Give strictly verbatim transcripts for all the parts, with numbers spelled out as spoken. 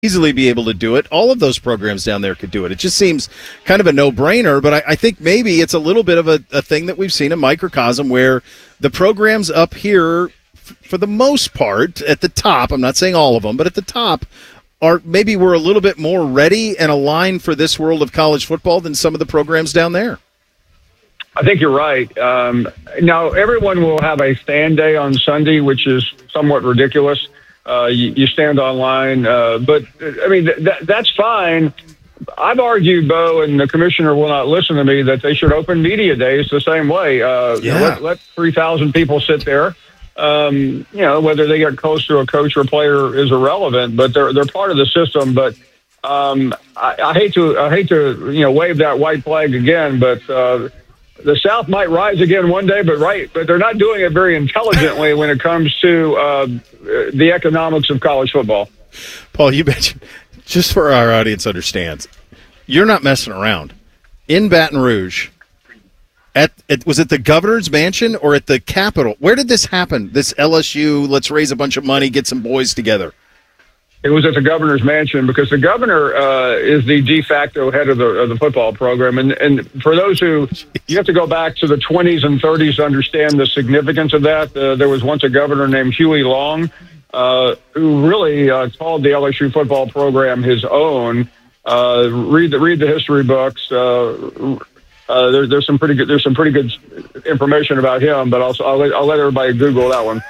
easily be able to do it. All of those programs down there could do it. It just seems kind of a no-brainer, but I, I think maybe it's a little bit of a, a thing that we've seen, a microcosm, where the programs up here, f- for the most part, at the top, I'm not saying all of them, but at the top, are maybe we're a little bit more ready and aligned for this world of college football than some of the programs down there. I think you're right. Um, now, everyone will have a fan day on Sunday, which is somewhat ridiculous. Uh, you, you stand online, uh, but I mean th- th- that's fine. I've argued, Bo, and the commissioner will not listen to me, that they should open media days the same way. Uh, yeah. Let, let three thousand people sit there. Um, you know, whether they get close to a coach or player is irrelevant, but they're they're part of the system. But um, I, I hate to I hate to you know wave that white flag again, but. Uh, The South might rise again one day, but right, but they're not doing it very intelligently when it comes to uh, the economics of college football. Paul, you mentioned, just for our audience understands, you're not messing around. In Baton Rouge, at, at was it the governor's mansion or at the Capitol? Where did this happen? This L S U, let's raise a bunch of money, get some boys together. It was at the governor's mansion because the governor uh, is the de facto head of the of the football program. And, and for those who, you have to go back to the twenties and thirties to understand the significance of that. Uh, there was once a governor named Huey Long uh, who really uh, called the L S U football program his own. Uh, read the read the history books. Uh, uh, there, there's some pretty good there's some pretty good information about him. But I'll I'll let, I'll let everybody Google that one.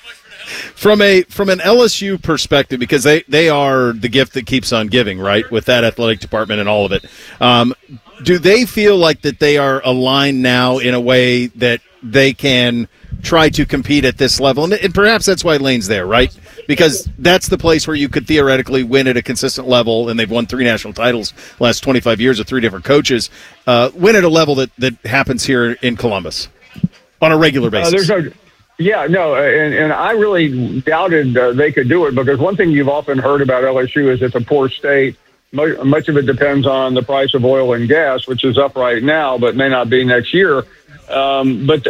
From a from an L S U perspective, because they, they are the gift that keeps on giving, right, with that athletic department and all of it, um, do they feel like that they are aligned now in a way that they can try to compete at this level? And, and perhaps that's why Lane's there, right? Because that's the place where you could theoretically win at a consistent level, and they've won three national titles the last twenty-five years with three different coaches, uh, win at a level that, that happens here in Columbus on a regular basis. Uh, there's no... Yeah, no, and, and I really doubted uh, they could do it because one thing you've often heard about L S U is it's a poor state. Mo- much of it depends on the price of oil and gas, which is up right now, but may not be next year. Um, but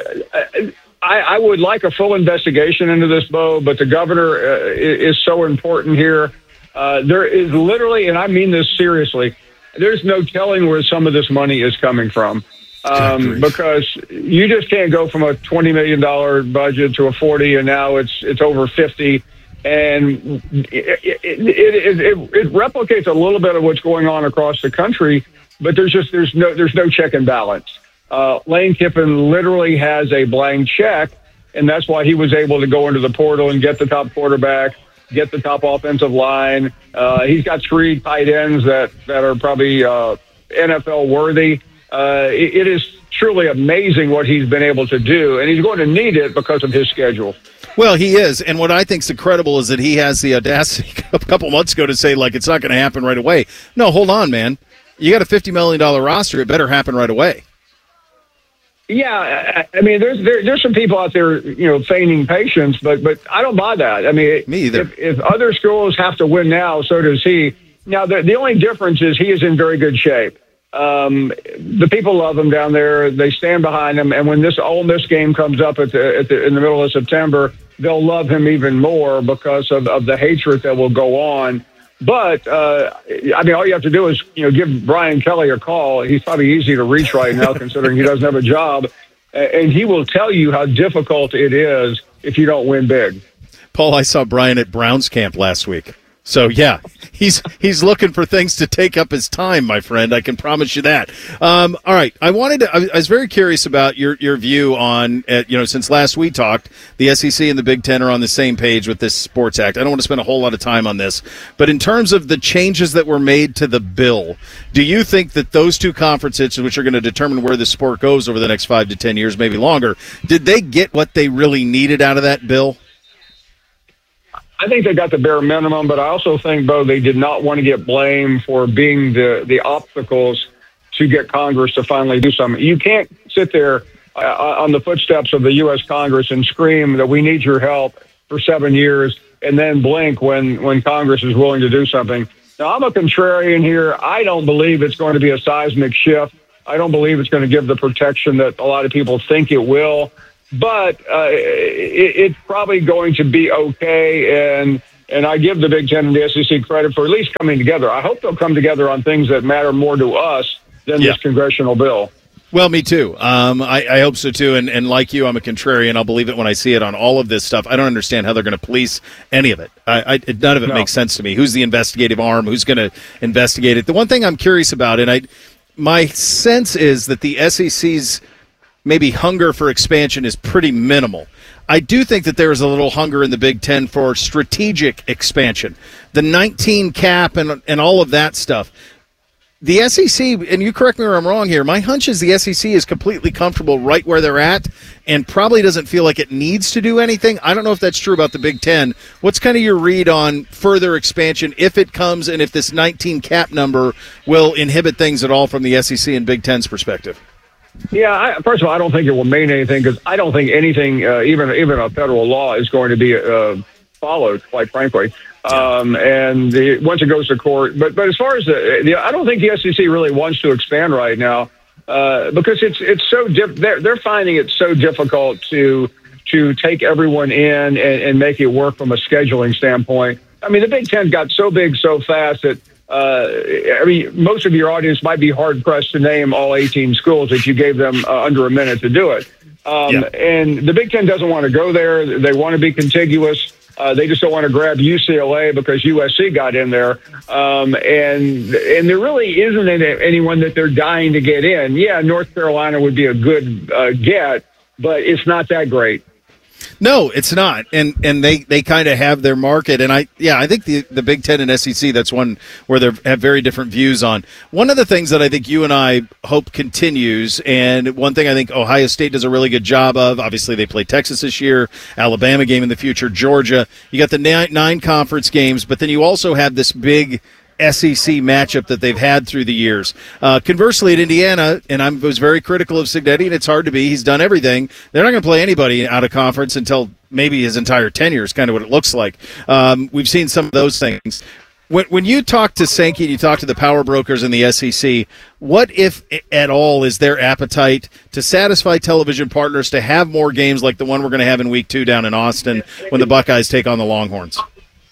I, I would like a full investigation into this, Bo, but the governor uh, is so important here. Uh, there is literally, and I mean this seriously, there's no telling where some of this money is coming from. Um, because you just can't go from a twenty million dollars budget to a forty, and now it's it's over fifty, and it it, it, it, it replicates a little bit of what's going on across the country, but there's just there's no there's no check and balance. Uh, Lane Kiffin literally has a blank check, and that's why he was able to go into the portal and get the top quarterback, get the top offensive line. Uh, he's got three tight ends that that are probably uh, N F L worthy. Uh, it, it is truly amazing what he's been able to do, and he's going to need it because of his schedule. Well, he is, and what I think is incredible is that he has the audacity a couple months ago to say, like, it's not going to happen right away. No, hold on, man. You got a fifty million dollars roster. It better happen right away. Yeah, I, I mean, there's there, there's some people out there, you know, feigning patience, but but I don't buy that. I mean, Me either. If, if other schools have to win now, so does he. Now, the, the only difference is he is in very good shape. Um, the people love him down there. They stand behind him. And when this Ole Miss game comes up at the, at the, in the middle of September, they'll love him even more because of, of the hatred that will go on. But, uh, I mean, all you have to do is, you know, give Brian Kelly a call. He's probably easy to reach right now considering he doesn't have a job. And he will tell you how difficult it is if you don't win big. Paul, I saw Brian at Browns camp last week. So, yeah, he's he's looking for things to take up his time, my friend. I can promise you that. Um, all right, I wanted to. I was very curious about your, your view on, uh, you know, since last we talked, the S E C and the Big Ten are on the same page with this Sports Act. I don't want to spend a whole lot of time on this, but in terms of the changes that were made to the bill, do you think that those two conferences, which are going to determine where the sport goes over the next five to ten years, maybe longer, did they get what they really needed out of that bill? I think they got the bare minimum, but I also think, Bo, they did not want to get blamed for being the, the obstacles to get Congress to finally do something. You can't sit there uh, on the footsteps of the U S Congress and scream that we need your help for seven years and then blink when, when Congress is willing to do something. Now, I'm a contrarian here. I don't believe it's going to be a seismic shift. I don't believe it's going to give the protection that a lot of people think it will. But uh, it, it's probably going to be okay. And And I give the Big Ten and the S E C credit for at least coming together. I hope they'll come together on things that matter more to us than yeah. this congressional bill. Well, me too. Um, I, I hope so too. And, and like you, I'm a contrarian. I'll believe it when I see it on all of this stuff. I don't understand how they're going to police any of it. I, I, none of it no. makes sense to me. Who's the investigative arm? Who's going to investigate it? The one thing I'm curious about, and I, my sense is that the S E C's maybe hunger for expansion is pretty minimal. I do think that there is a little hunger in the Big Ten for strategic expansion. The nineteen cap and and all of that stuff. The S E C, and you correct me where I'm wrong here, my hunch is the S E C is completely comfortable right where they're at and probably doesn't feel like it needs to do anything. I don't know if that's true about the Big Ten. What's kind of your read on further expansion, if it comes, and if this nineteen cap number will inhibit things at all from the S E C and Big Ten's perspective? Yeah, I, first of all, I don't think it will mean anything because I don't think anything, uh, even even a federal law, is going to be uh, followed, quite frankly. Um, and the, once it goes to court, but but as far as the, the, I don't think the S E C really wants to expand right now uh, because it's it's so diff- they're they're finding it so difficult to to take everyone in and, and make it work from a scheduling standpoint. I mean, the Big Ten got so big so fast that uh, I mean, most of your audience might be hard pressed to name all eighteen schools if you gave them uh, under a minute to do it. Um, yeah. And the Big Ten doesn't want to go there. They want to be contiguous. Uh, they just don't want to grab U C L A because U S C got in there. Um, and and there really isn't any, anyone that they're dying to get in. Yeah, North Carolina would be a good uh, get, but it's not that great. No, it's not, and and they, they kind of have their market, and I yeah I think the the Big Ten and S E C, that's one where they have very different views on. One of the things that I think you and I hope continues, and one thing I think Ohio State does a really good job of, obviously they play Texas this year, Alabama game in the future, Georgia. You got the nine, nine conference games, but then you also have this big S E C matchup that they've had through the years. Uh, conversely, at Indiana, and I was very critical of Cignetti, and it's hard to be. He's done everything. They're not going to play anybody out of conference until maybe his entire tenure is kind of what it looks like. Um, we've seen some of those things. When, when you talk to Sankey and you talk to the power brokers in the S E C, what, if at all, is their appetite to satisfy television partners to have more games like the one we're going to have in week two down in Austin when the Buckeyes take on the Longhorns?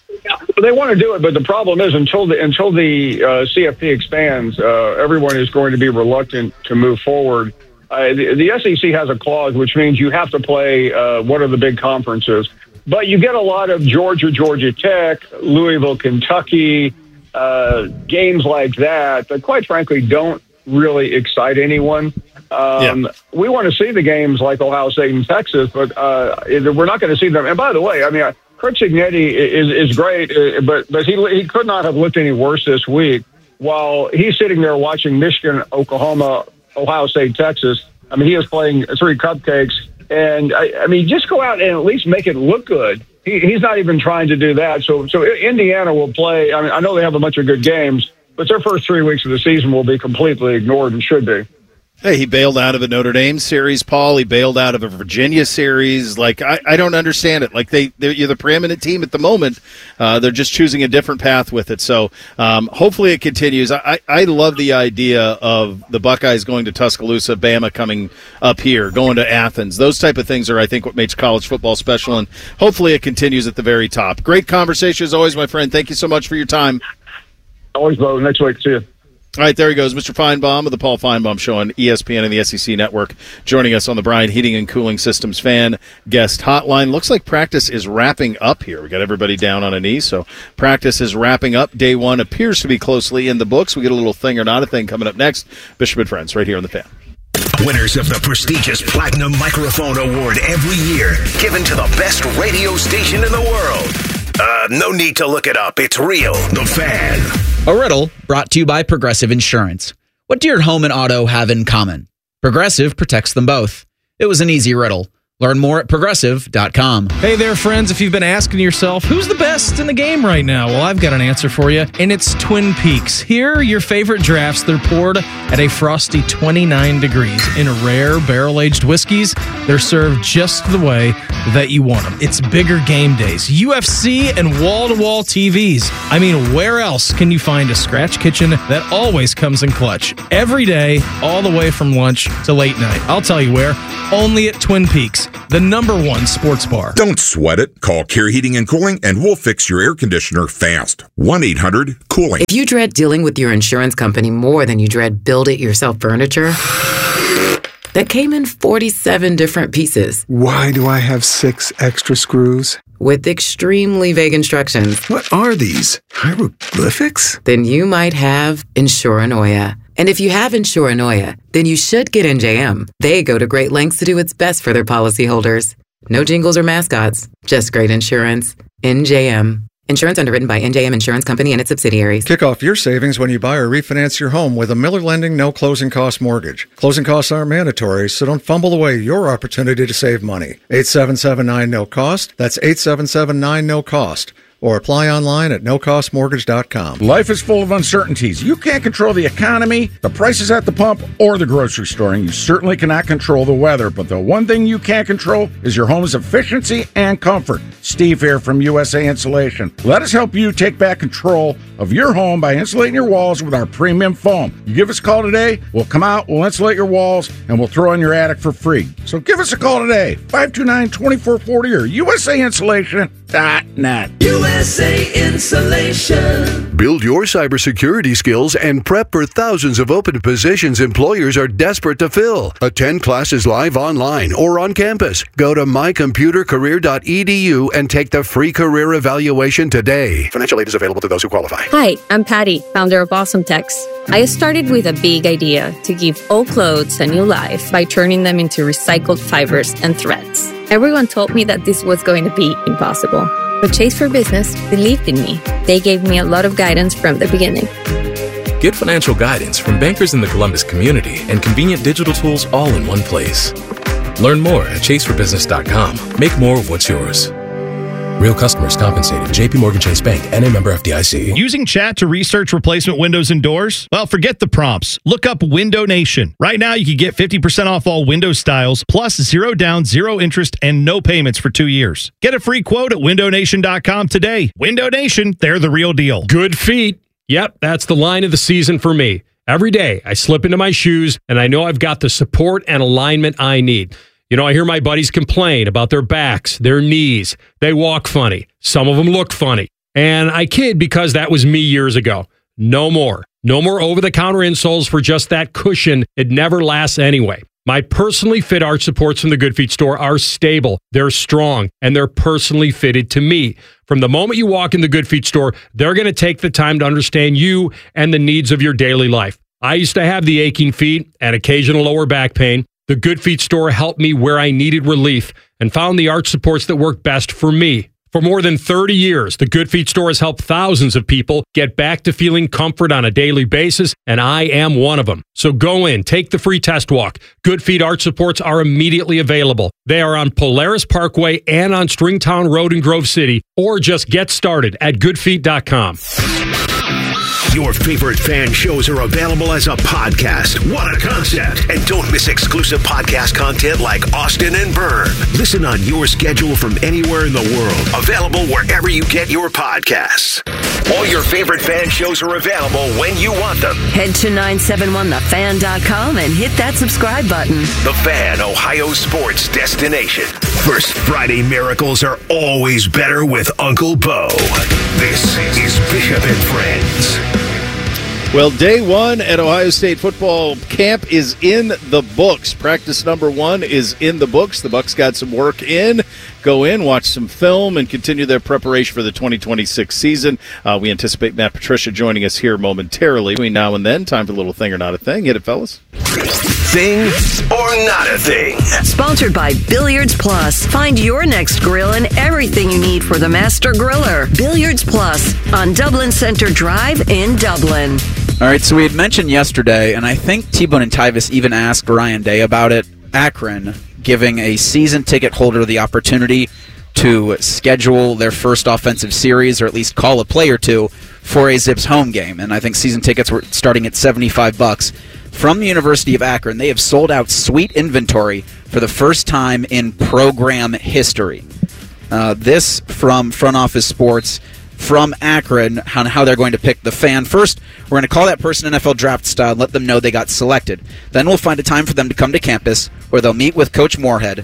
They want to do it, but the problem is until the until the uh, C F P expands, uh, everyone is going to be reluctant to move forward. Uh, the, the S E C has a clause which means you have to play uh, one of the big conferences, but you get a lot of Georgia, Georgia Tech, Louisville, Kentucky, uh, games like that that, quite frankly, don't really excite anyone. Um, yeah. We want to see the games like Ohio State and Texas, but uh, we're not going to see them. And by the way, I mean, I, Kurt Cignetti is, is great, but but he he could not have looked any worse this week while he's sitting there watching Michigan, Oklahoma, Ohio State, Texas. I mean, he is playing three cupcakes. And, I, I mean, just go out and at least make it look good. He, he's not even trying to do that. So, so Indiana will play. I mean, I know they have a bunch of good games, but their first three weeks of the season will be completely ignored and should be. Hey, he bailed out of a Notre Dame series, Paul. He bailed out of a Virginia series. Like, I, I don't understand it. Like, they, you're the preeminent team at the moment. Uh, they're just choosing a different path with it. So um, hopefully it continues. I, I love the idea of the Buckeyes going to Tuscaloosa, Bama coming up here, going to Athens. Those type of things are, I think, what makes college football special, and hopefully it continues at the very top. Great conversation as always, my friend. Thank you so much for your time. Always, Bo. Next week. See you. All right, there he goes, Mister Feinbaum of the Paul Feinbaum Show on E S P N and the S E C Network, joining us on the Bryant Heating and Cooling Systems fan guest hotline. Looks like practice is wrapping up here. We got everybody down on a knee, so practice is wrapping up. Day one appears to be closely in the books. We get a little thing or not a thing coming up next. Bishop and Friends, right here on the Fan. Winners of the prestigious Platinum Microphone Award every year, given to the best radio station in the world. Uh, no need to look it up. It's real. The Fan. A riddle brought to you by Progressive Insurance. What do your home and auto have in common? Progressive protects them both. It was an easy riddle. Learn more at progressive dot com. Hey there, friends. If you've been asking yourself, who's the best in the game right now? Well, I've got an answer for you, and it's Twin Peaks. Here are your favorite drafts. They're poured at a frosty twenty-nine degrees in rare barrel-aged whiskeys. They're served just the way that you want them. It's bigger game days, U F C, and wall-to-wall T Vs. I mean, where else can you find a scratch kitchen that always comes in clutch? Every day, all the way from lunch to late night. I'll tell you where. Only at Twin Peaks. the number one sports bar. Don't sweat it. Call Care Heating and Cooling and we'll fix your air conditioner fast. one eight hundred cooling. If you dread dealing with your insurance company more than you dread build-it-yourself furniture that came in forty-seven different pieces. Why do I have six extra screws? With extremely vague instructions. What are these? Hieroglyphics? Then you might have Insuranoia. And if you have Insuranoia, then you should get N J M. They go to great lengths to do what's best for their policyholders. No jingles or mascots, just great insurance. N J M. Insurance underwritten by N J M Insurance Company and its subsidiaries. Kick off your savings when you buy or refinance your home with a Miller Lending no closing cost mortgage. Closing costs aren't mandatory, so don't fumble away your opportunity to save money. eight seven seven nine no cost. That's eight seven seven nine no cost. Or apply online at no cost mortgage dot com. Life is full of uncertainties. You can't control the economy, the prices at the pump, or the grocery store, and you certainly cannot control the weather. But the one thing you can control is your home's efficiency and comfort. Steve here from U S A Insulation. Let us help you take back control of your home by insulating your walls with our premium foam. You give us a call today, we'll come out, we'll insulate your walls, and we'll throw in your attic for free. So give us a call today, five two nine, two four four zero or U S A insulation dot net. U S A Insulation. Build your cybersecurity skills and prep for thousands of open positions employers are desperate to fill. Attend classes live online or on campus. Go to my computer career dot e d u and take the free career evaluation today. Financial aid is available to those who qualify. Hi, I'm Patty, founder of Awesome Tex. I started with a big idea to give old clothes a new life by turning them into recycled fibers and threads. Everyone told me that this was going to be impossible. But Chase for Business believed in me. They gave me a lot of guidance from the beginning. Get financial guidance from bankers in the Columbus community and convenient digital tools all in one place. Learn more at chase for business dot com. Make more of what's yours. Real customers compensated. J P Morgan Chase Bank, N A member F D I C. Using chat to research replacement windows and doors? Well, forget the prompts. Look up Window Nation. Right now, you can get fifty percent off all window styles, plus zero down, zero interest, and no payments for two years. Get a free quote at window nation dot com today. Window Nation, they're the real deal. Good feet. Yep, that's the line of the season for me. Every day, I slip into my shoes, and I know I've got the support and alignment I need. You know, I hear my buddies complain about their backs, their knees. They walk funny. Some of them look funny. And I kid because that was me years ago. No more. No more over-the-counter insoles for just that cushion. It never lasts anyway. My personally fit arch supports from the Good Feet store are stable, they're strong, and they're personally fitted to me. From the moment you walk in the Good Feet store, they're going to take the time to understand you and the needs of your daily life. I used to have the aching feet and occasional lower back pain. The Good Feet store helped me where I needed relief and found the arch supports that work best for me. For more than thirty years, the Good Feet store has helped thousands of people get back to feeling comfort on a daily basis, and I am one of them. So go in, take the free test walk. Good Feet arch supports are immediately available. They are on Polaris Parkway and on Stringtown Road in Grove City, or just get started at good feet dot com. Your favorite fan shows are available as a podcast. What a concept. And don't miss exclusive podcast content like Austin and Byrne. Listen on your schedule from anywhere in the world. Available wherever you get your podcasts. All your favorite fan shows are available when you want them. Head to nine seven one the fan dot com and hit that subscribe button. The Fan, Ohio sports destination. First Friday miracles are always better with Uncle Bo. This is Bishop and Friends. Well, day one at Ohio State football camp is in the books. Practice number one is in the books. The Bucs got some work in. Go in, watch some film, and continue their preparation for the twenty twenty-six season. Uh, we anticipate Matt Patricia joining us here momentarily. Between now and then, time for a little thing or not a thing. Hit it, fellas. Thing or not a thing. Sponsored by Billiards Plus. Find your next grill and everything you need for the master griller. Billiards Plus on Dublin Center Drive in Dublin. All right, so we had mentioned yesterday, and I think T-Bone and Tyvis even asked Ryan Day about it, Akron giving a season ticket holder the opportunity to schedule their first offensive series, or at least call a play or two, for a Zips home game. And I think season tickets were starting at seventy-five bucks. From the University of Akron, they have sold out suite inventory for the first time in program history. Uh, this from Front Office Sports from Akron on how they're going to pick the fan. First, we're going to call that person N F L draft style and let them know they got selected. Then we'll find a time for them to come to campus where they'll meet with Coach Moorhead.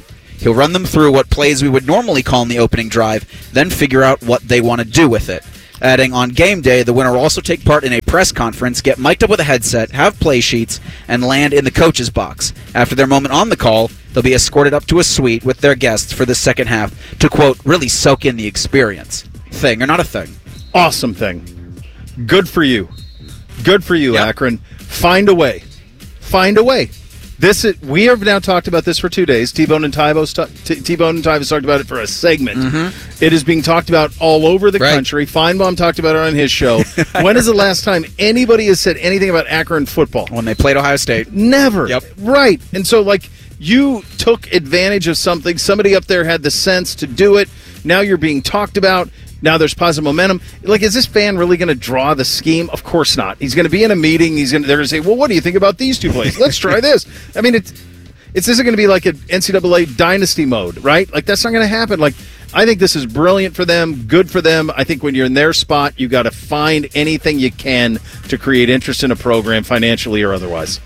He'll run them through what plays we would normally call in the opening drive, then figure out what they want to do with it. Adding, on game day, the winner will also take part in a press conference, get mic'd up with a headset, have play sheets, and land in the coach's box. After their moment on the call, they'll be escorted up to a suite with their guests for the second half to, quote, really soak in the experience. Thing or not a thing? Awesome thing. Good for you. Good for you, yep. Akron. Find a way. Find a way. This is, we have now talked about this for two days. T-Bone and Tyvos T- T-Bone and Tyvos talked about it for a segment. Mm-hmm. It is being talked about all over the right. country. Feinbaum talked about it on his show. When is the last time anybody has said anything about Akron football? When they played Ohio State. Never. Yep. Right. And so, like, you took advantage of something. Somebody up there had the sense to do it. Now you're being talked about. Now there's positive momentum. Like, is this fan really going to draw the scheme? Of course not. He's going to be in a meeting. He's going to, they're going to say, well, what do you think about these two plays? Let's try this. I mean, it's, it's this is going to be like an N C double A dynasty mode, right? Like, that's not going to happen. Like, I think this is brilliant for them, good for them. I think when you're in their spot, you got to find anything you can to create interest in a program, financially or otherwise.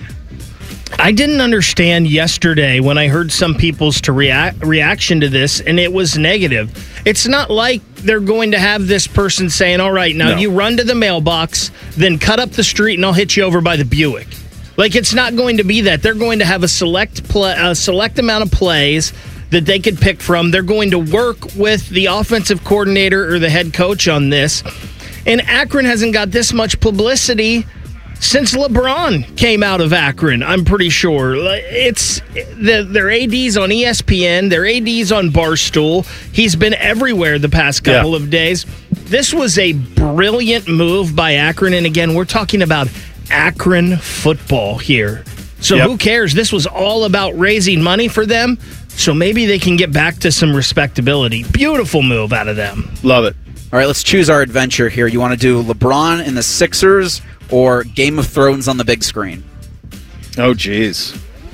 I didn't understand yesterday when I heard some people's to react, reaction to this, and it was negative. It's not like they're going to have this person saying, all right, now no. you run to the mailbox, then cut up the street, and I'll hit you over by the Buick. Like, it's not going to be that. They're going to have a select play, a select amount of plays that they could pick from. They're going to work with the offensive coordinator or the head coach on this. And Akron hasn't got this much publicity since LeBron came out of Akron, I'm pretty sure. It's the, their A Ds on E S P N, their A Ds on Barstool. He's been everywhere the past couple yeah. of days. This was a brilliant move by Akron, and again, we're talking about Akron football here. So yep. who cares? This was all about raising money for them, so maybe they can get back to some respectability. Beautiful move out of them. Love it. All right, let's choose our adventure here. You want to do LeBron and the Sixers or Game of Thrones on the big screen? Oh, geez.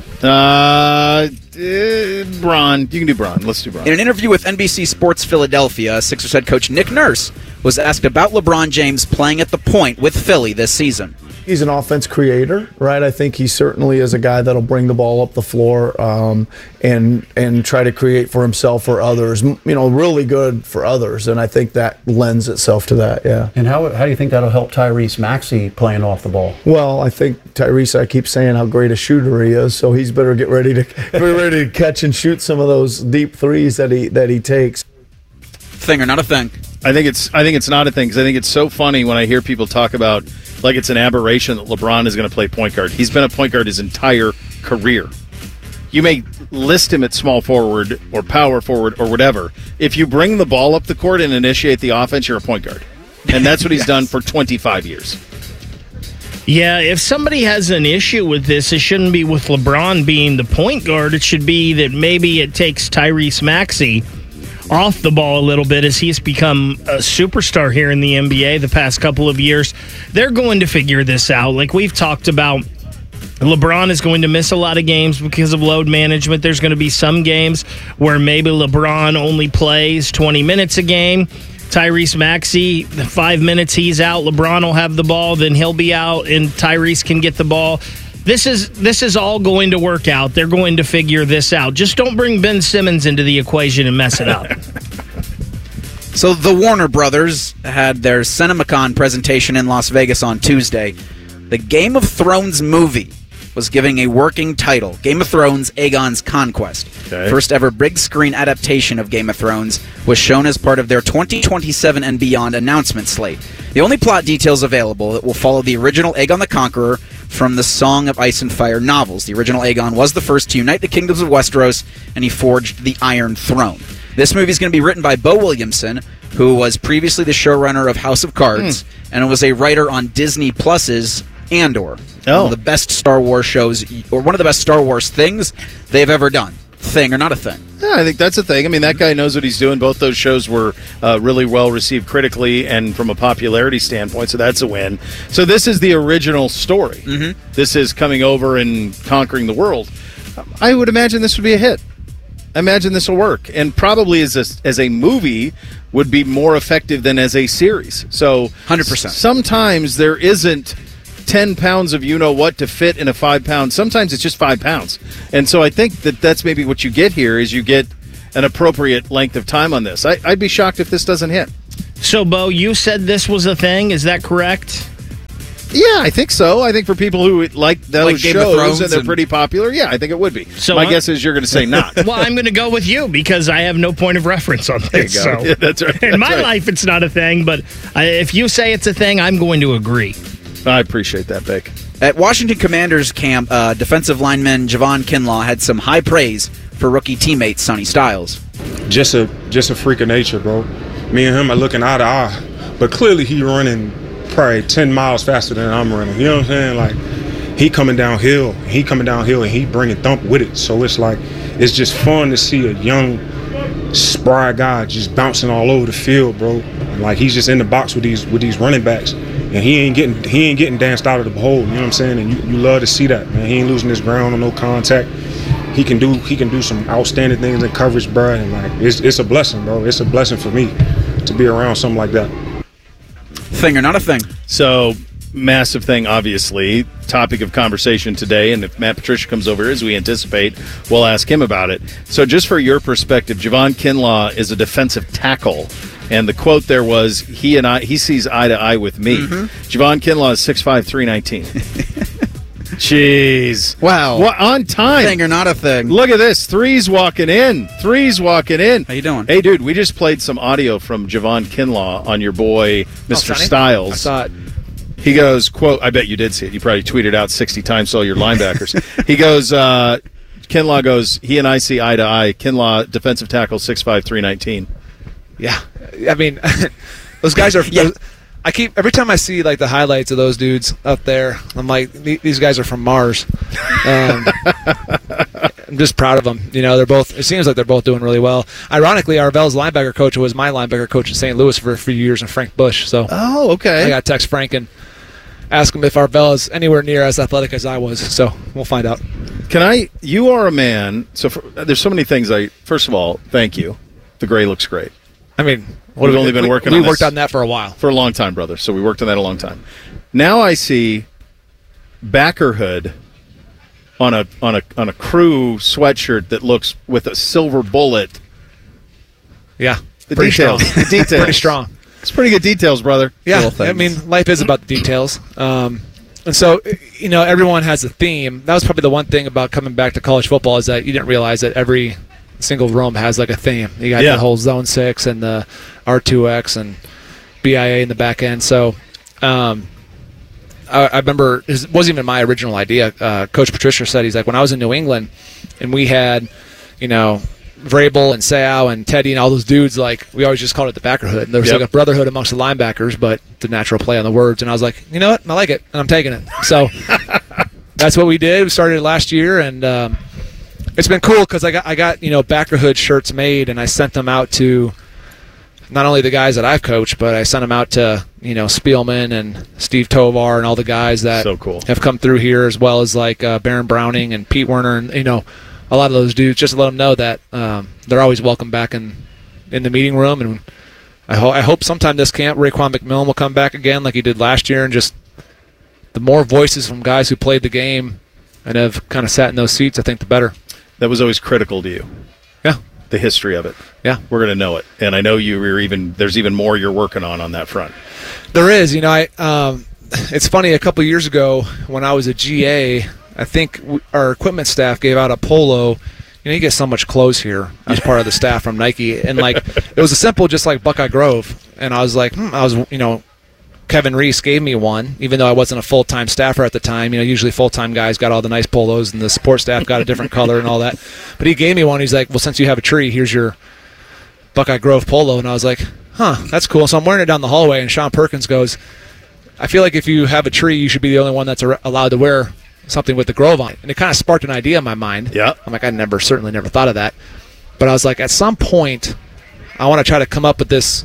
Uh, uh, Bron. You can do Bron. Let's do Bron. In an interview with N B C Sports Philadelphia, Sixers head coach Nick Nurse was asked about LeBron James playing at the point with Philly this season. He's an offense creator, right? I think he certainly is a guy that'll bring the ball up the floor um, and and try to create for himself or others. You know, really good for others, and I think that lends itself to that. Yeah. And how how do you think that'll help Tyrese Maxey playing off the ball? Well, I think Tyrese. I keep saying how great a shooter he is, so he's better get ready to get ready to catch and shoot some of those deep threes that he that he takes. Thing or not a thing? I think it's I think it's not a thing because I think it's so funny when I hear people talk about like it's an aberration that LeBron is going to play point guard. He's been a point guard his entire career. You may list him at small forward or power forward or whatever. If you bring the ball up the court and initiate the offense, you're a point guard. And that's what he's yes. done for twenty-five years. Yeah, if somebody has an issue with this, it shouldn't be with LeBron being the point guard. It should be that maybe it takes Tyrese Maxey off the ball a little bit as he's become a superstar here in the N B A the past couple of years. They're going to figure this out. Like we've talked about, LeBron is going to miss a lot of games because of load management. There's going to be some games where maybe LeBron only plays twenty minutes a game. Tyrese Maxey, the five minutes he's out, LeBron will have the ball, then he'll be out, and Tyrese can get the ball. This is this is all going to work out. They're going to figure this out. Just don't bring Ben Simmons into the equation and mess it up. So the Warner Brothers had their CinemaCon presentation in Las Vegas on Tuesday. The Game of Thrones movie was giving a working title, Game of Thrones: Aegon's Conquest. Okay. First ever big screen adaptation of Game of Thrones was shown as part of their twenty twenty-seven and beyond announcement slate. The only plot details available that will follow the original Aegon the Conqueror from the Song of Ice and Fire novels. The original Aegon was the first to unite the kingdoms of Westeros, and he forged the Iron Throne. This movie is going to be written by Bo Williamson, who was previously the showrunner of House of Cards, mm. and was a writer on Disney Plus's Andor. Oh. One of the best Star Wars shows, or one of the best Star Wars things they've ever done. Thing or not a thing? Yeah, I think that's a thing. I mean, that guy knows what he's doing. Both those shows were uh, really well received critically and from a popularity standpoint, so that's a win. So this is the original story. Mm-hmm. This is coming over and conquering the world. I would imagine this would be a hit. I imagine this will work, and probably as a, as a movie would be more effective than as a series. So one hundred percent. Sometimes there isn't ten pounds of you-know-what to fit in a five-pound. Sometimes it's just five pounds. And so I think that that's maybe what you get here is you get an appropriate length of time on this. I, I'd be shocked if this doesn't hit. So, Bo, you said this was a thing. Is that correct? Yeah, I think so. I think for people who like those Like Game of shows Thrones and they're and- pretty popular, yeah, I think it would be. So My I'm- guess is you're going to say not. Well, I'm going to go with you because I have no point of reference on There you this. go. So. Yeah, that's right. In That's my right. life, it's not a thing, but I, if you say it's a thing, I'm going to agree. I appreciate that, Vic. At Washington Commanders camp, uh, defensive lineman Javon Kinlaw had some high praise for rookie teammate Sonny Styles. Just a just a freak of nature, bro. Me and him are looking eye to eye, but clearly he running probably ten miles faster than I'm running. You know what I'm saying? Like he coming downhill, he coming downhill, and he bringing thump with it. So it's like it's just fun to see a young, spry guy just bouncing all over the field, bro. And like he's just in the box with these with these running backs, and he ain't getting he ain't getting danced out of the hole. You know what I'm saying? And you, you love to see that, man. He ain't losing his ground on no contact. He can do he can do some outstanding things in coverage, bro. And like it's it's a blessing, bro. It's a blessing for me to be around something like that. Thing or not a thing? So, massive thing, obviously. Topic of conversation today, and if Matt Patricia comes over, as we anticipate, we'll ask him about it. So, just for your perspective, Javon Kinlaw is a defensive tackle, and the quote there was, he and I, he sees eye to eye with me. Mm-hmm. Javon Kinlaw is six five, three nineteen. Jeez. Wow. What, on time. Thing or not a thing? Look at this. Three's walking in. Three's walking in. How you doing? Hey, dude, we just played some audio from Javon Kinlaw on your boy, Mister Oh, Sonny? Styles. I saw it. He goes, quote, I bet you did see it. You probably tweeted out sixty times to all your linebackers. He goes, uh, Kinlaw goes, he and I see eye to eye. Kinlaw, defensive tackle, six five, three nineteen. Yeah, I mean, those guys are. Yeah. I keep every time I see like the highlights of those dudes up there, I'm like, these guys are from Mars. Um, I'm just proud of them. You know, they're both. It seems like they're both doing really well. Ironically, Arvell's linebacker coach was my linebacker coach in Saint Louis for a few years, and Frank Bush. So, oh, okay. I got to text Frank and ask him if Arvell is anywhere near as athletic as I was. So we'll find out. Can I? You are a man. So for, there's so many things. I first of all, thank you. The gray looks great. I mean, We've we, only been we, working we on worked this on that for a while. For a long time, brother. So we worked on that a long time. Now I see Backerhood on a on a on a crew sweatshirt that looks with a silver bullet. Yeah, the pretty details. strong. The details. Pretty strong. It's pretty good details, brother. Yeah, I mean, life is about the details. Um, and so, you know, everyone has a theme. That was probably the one thing about coming back to college football is that you didn't realize that every single room has like a theme. You got Yeah. the whole Zone six and the R two X and B I A in the back end. So um, I, I remember it wasn't even my original idea. Uh, Coach Patricia said, he's like, when I was in New England and we had, you know, Vrabel and Seau and Teddy and all those dudes, like, we always just called it the Backerhood. And there was Yep. like a brotherhood amongst the linebackers, but the natural play on the words. And I was like, you know what? I like it, and I'm taking it. So that's what we did. We started last year, and um, it's been cool because I got, I got, you know, Backerhood shirts made, and I sent them out to not only the guys that I've coached, but I sent them out to, you know, Spielman and Steve Tovar and all the guys that So cool. have come through here, as well as like uh, Baron Browning and Pete Werner, and, you know, a lot of those dudes, just to let them know that um, they're always welcome back in, in the meeting room. And I, ho- I hope sometime this camp, Raekwon McMillan will come back again like he did last year, and just the more voices from guys who played the game and have kind of sat in those seats, I think the better. That was always critical to you. Yeah. The history of it. Yeah. We're going to know it. And I know you were even, there's even more you're working on on that front. There is. You know, I. Um, it's funny, a couple years ago when I was a G A, I think w- our equipment staff gave out a polo. You know, you get so much clothes here as part of the staff from Nike. And, like, it was a simple, just like Buckeye Grove. And I was like, hmm, I was, you know, Kevin Reese gave me one, even though I wasn't a full-time staffer at the time. You know, usually full-time guys got all the nice polos, and the support staff got a different color and all that. But he gave me one. He's like, well, since you have a tree, here's your Buckeye Grove polo. And I was like, huh, that's cool. So I'm wearing it down the hallway, and Sean Perkins goes, I feel like if you have a tree, you should be the only one that's ar- allowed to wear something with the Grove on it. And it kind of sparked an idea in my mind. Yeah. I'm like, I never, certainly never thought of that. But I was like, at some point, I want to try to come up with this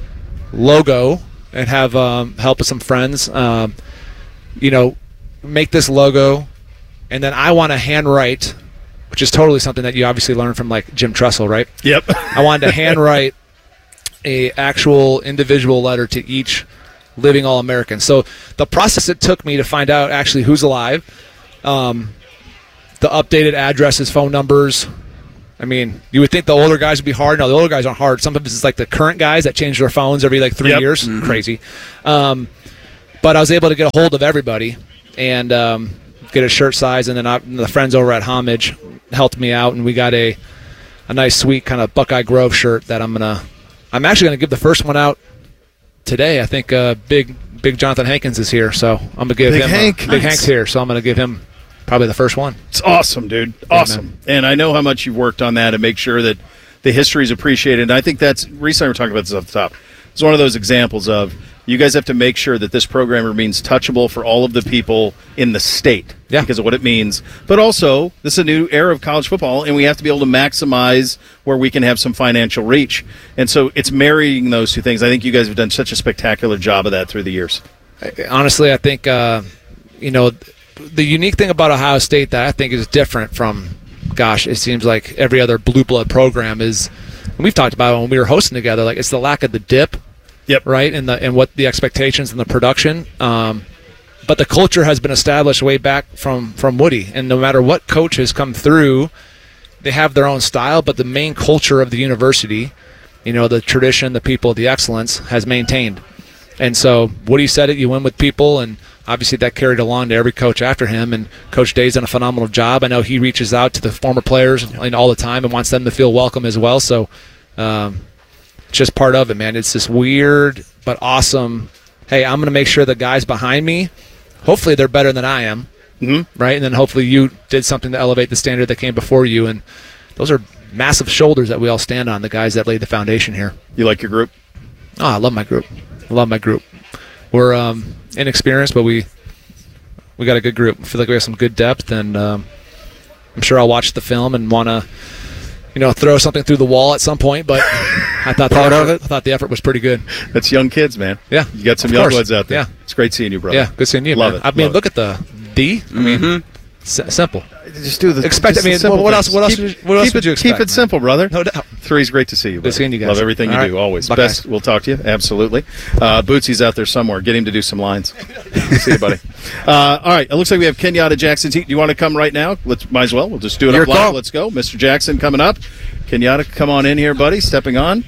logo and have um, help with some friends, um, you know, make this logo. And then I want to handwrite, which is totally something that you obviously learned from, like, Jim Tressel, right? Yep. I wanted to handwrite a actual individual letter to each living All-American. So the process it took me to find out actually who's alive, um, the updated addresses, phone numbers. I mean, you would think the older guys would be hard. No, the older guys aren't hard. Sometimes it's like the current guys that change their phones every like three Yep. years. Mhm. Crazy. Um, but I was able to get a hold of everybody and um, get a shirt size, and then I, the friends over at Homage helped me out, and we got a a nice, sweet kind of Buckeye Grove shirt that I'm gonna. I'm actually gonna give the first one out today. I think uh, big Big Jonathan Hankins is here, so I'm gonna give Big him. Hank. Uh, Nice. Big Hank's here, so I'm gonna give him probably the first one. It's awesome, dude. Awesome. And I know how much you've worked on that to make sure that the history is appreciated. And I think that's, Reese and I were talking about this off the top. It's one of those examples of you guys have to make sure that this program remains touchable for all of the people in the state yeah. because of what it means. But also, this is a new era of college football, and we have to be able to maximize where we can have some financial reach. And so it's marrying those two things. I think you guys have done such a spectacular job of that through the years. Honestly, I think, uh, you know, the unique thing about Ohio State that I think is different from, gosh, it seems like every other blue blood program is, and we've talked about it when we were hosting together, like it's the lack of the dip, yep, right, and the and what the expectations and the production. Um, but the culture has been established way back from from Woody, and no matter what coach has come through, they have their own style, but the main culture of the university, you know, the tradition, the people, the excellence has maintained. And so Woody said it, you win with people, and obviously that carried along to every coach after him, and Coach Day's done a phenomenal job. I know he reaches out to the former players and all the time and wants them to feel welcome as well. So um, it's just part of it, man. It's this weird but awesome, hey, I'm going to make sure the guys behind me, hopefully they're better than I am, mm-hmm. right? And then hopefully you did something to elevate the standard that came before you. And those are massive shoulders that we all stand on, the guys that laid the foundation here. You like your group? Oh, I love my group. I love my group. We're um, inexperienced, but we we got a good group. I feel like we have some good depth, and um, I'm sure I'll watch the film and want to, you know, throw something through the wall at some point. But I thought the Part effort, of it. I thought the effort was pretty good. That's young kids, man. Yeah, You got some of young course. ones out there. Yeah, It's great seeing you, brother. yeah, good seeing you. Love man. it. I mean, Love look at the D. I mean, Mm-hmm. s- simple. Just do the expect. just I mean, the simple what else? things. What else? Keep, would you- what else keep would it, you expect? Keep it simple, brother. No doubt. Three's great to see you. Good buddy. seeing you guys. Love everything All you right. do. Always. Buckeyes. Best. We'll talk to you. Absolutely. Uh, Bootsy's out there somewhere. Get him to do some lines. See you, buddy. Uh, all right. It looks like we have Kenyatta Jackson. Do you want to come right now? Let's. Might as well. We'll just do it Your up live. call. Let's go. Mister Jackson coming up. Kenyatta, come on in here, buddy. Stepping on.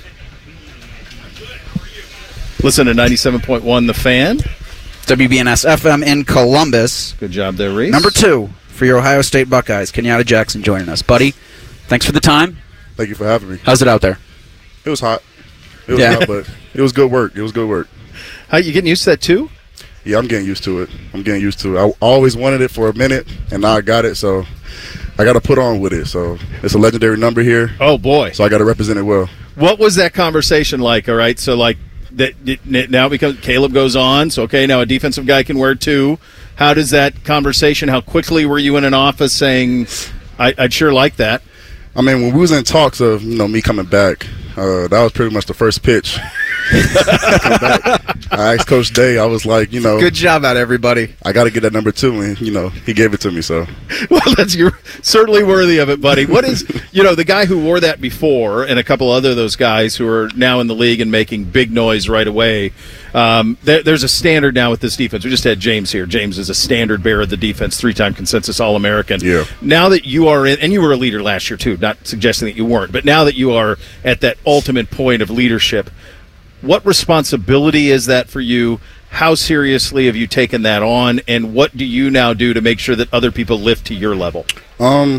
Listen to ninety-seven point one The Fan. W B N S F M in Columbus. Good job there, Reese. Number two for your Ohio State Buckeyes. Kenyatta Jackson joining us. Buddy, thanks for the time. Thank you for having me. How's it out there? It was hot. It was Yeah. hot, but it was good work. It was good work. How you getting used to that too? Yeah, I'm getting used to it. I'm getting used to it. I always wanted it for a minute, and now I got it, so I got to put on with it. So it's a legendary number here. Oh, boy. So I got to represent it well. What was that conversation like? All right, so like that it, now because Caleb goes on, so okay, now a defensive guy can wear two. How does that conversation? How quickly were you in an office saying, I, "I'd sure like that"? I mean, when we was in talks of you know me coming back, uh, that was pretty much the first pitch. Come back. I asked Coach Day. I was like, you know, Good job out, everybody. I got to get that number two, and you know, he gave it to me. So Well, that's you're certainly worthy of it, buddy. What is you know the guy who wore that before, and a couple other of those guys who are now in the league and making big noise right away. Um, there, there's a standard now with this defense. We just had James here. James is a standard bearer of the defense, three-time consensus All-American. Yeah. Now that you are in, and you were a leader last year too. Not suggesting that you weren't, but now that you are at that ultimate point of leadership, what responsibility is that for you? How seriously have you taken that on, and what do you now do to make sure that other people lift to your level? Um,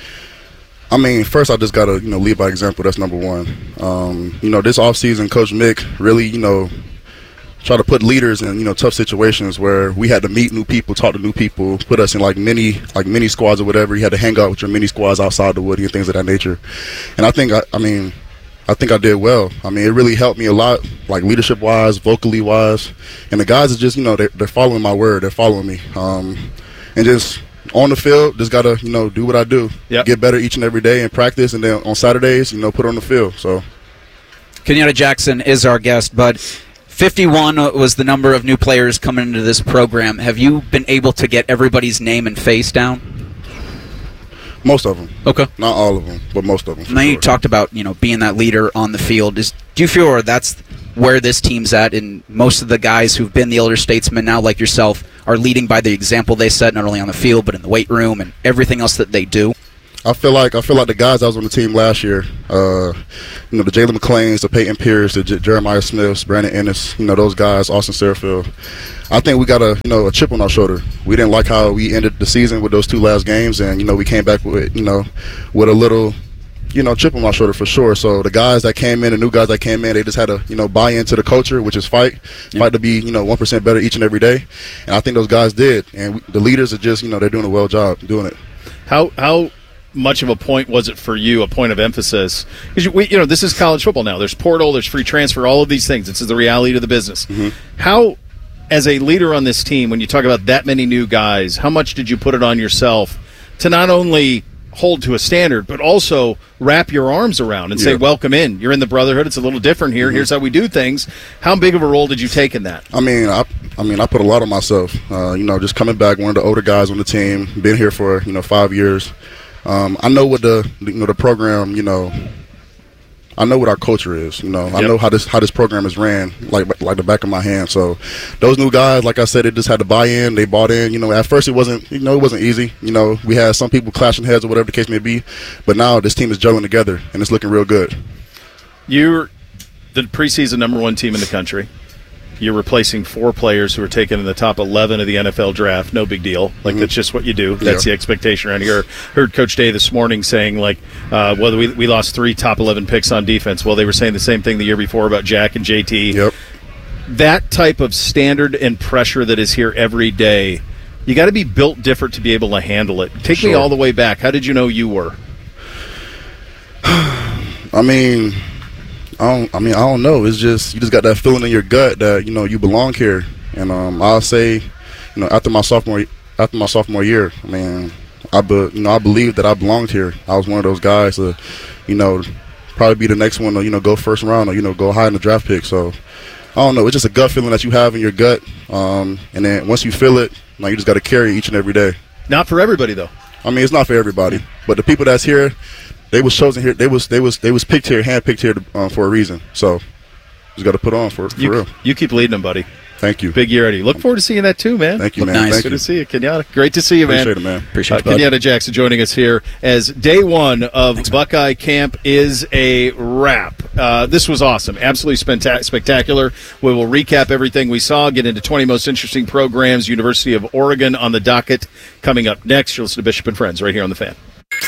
I mean, first I just gotta you know lead by example. That's number one. Um, you know, this offseason, Coach Mick really you know try to put leaders in you know tough situations where we had to meet new people, talk to new people, put us in like mini like mini squads or whatever. You had to hang out with your mini squads outside the Woody and things of that nature. And I think I, I mean. I think I did well. I mean, it really helped me a lot, like leadership-wise, vocally-wise. And the guys are just, you know, they're, they're following my word. They're following me. Um, and just on the field, just got to, you know, do what I do. Yep. Get better each and every day in practice. And then on Saturdays, you know, put on the field. So, Kenyatta Jackson is our guest, but fifty-one was the number of new players coming into this program. Have you been able to get everybody's name and face down? most of them. Okay. Not all of them, but most of them. Now you talked about, you know, being that leader on the field. Is do you feel or that's where this team's at, and most of the guys who've been the elder statesmen now, like yourself, are leading by the example they set, not only on the field but in the weight room and everything else that they do? I feel like I feel like the guys that was on the team last year, uh, you know, the Jalen McClains, the Peyton Pierce, the J- Jeremiah Smiths, Brandon Ennis, you know, those guys, Austin Serfield. I think we got a you know a chip on our shoulder. We didn't like how we ended the season with those two last games, and you know we came back with you know with a little you know chip on our shoulder for sure. So the guys that came in, the new guys that came in, they just had to you know buy into the culture, which is fight, yeah. fight to be you know one percent better each and every day. And I think those guys did, and we, the leaders are just you know they're doing a well job doing it. How how. much of a point was it for you, a point of emphasis? Because you, you know, this is college football now. There's portal, there's free transfer, all of these things. This is the reality of the business. Mm-hmm. How, as a leader on this team, when you talk about that many new guys, how much did you put it on yourself to not only hold to a standard, but also wrap your arms around and say, yeah. welcome in. You're in the brotherhood. It's a little different here. Mm-hmm. Here's how we do things. How big of a role did you take in that? I mean, I, I mean, I put a lot on myself. Uh, you know, just coming back, one of the older guys on the team, been here for, you know, five years. Um, I know what the you know the program you know I know what our culture is you know I yep. know how this how this program is ran like like the back of my hand. So those new guys, like I said, they just had to buy in. They bought in. You know, at first it wasn't you know it wasn't easy. You know, we had some people clashing heads or whatever the case may be, but now this team is gelling together and it's looking real good. You're the preseason number one team in the country. You're replacing four players who were taken in the top eleven of the N F L draft. No big deal. Like, mm-hmm. that's just what you do. That's yeah. the expectation around here. Heard Coach Day this morning saying, like, uh, well, we, we lost three top eleven picks on defense. Well, they were saying the same thing the year before about Jack and J T. Yep. That type of standard and pressure that is here every day, you got to be built different to be able to handle it. Take sure. me all the way back. How did you know you were? I mean... I don't. I mean, I don't know. It's just you just got that feeling in your gut that you know you belong here. And um, I'll say, you know, after my sophomore after my sophomore year, I mean, I be, you know I believed that I belonged here. I was one of those guys to, you know, probably be the next one to you know go first round or you know go high in the draft pick. So I don't know. It's just a gut feeling that you have in your gut. Um, and then once you feel it, now you just got to carry it each and every day. Not for everybody though. I mean, it's not for everybody, but the people that's here. They was chosen here. They was they was they was picked here, handpicked here um, for a reason. So, just got to put on for, for you, real. You keep leading them, buddy. Thank you. Big year, Eddie. Look forward to seeing that too, man. Thank you, Look man. Nice. Thank Good you. to see you, Kenyatta. Great to see you, man. Appreciate it, man. Appreciate uh, it, Kenyatta Jackson joining us here as day one of Thanks, Buckeye man. Camp is a wrap. Uh, this was awesome. Absolutely spectac- spectacular. We will recap everything we saw, get into twenty most interesting programs. University of Oregon on the docket coming up next. You're listening to Bishop and Friends right here on The Fan.